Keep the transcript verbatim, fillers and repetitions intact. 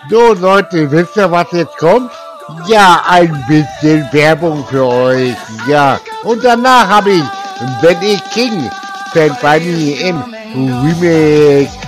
So Leute, wisst ihr, was jetzt kommt? Ja, ein bisschen Werbung für euch. Ja, und danach habe ich Benny King, Fan Bunny im Remix.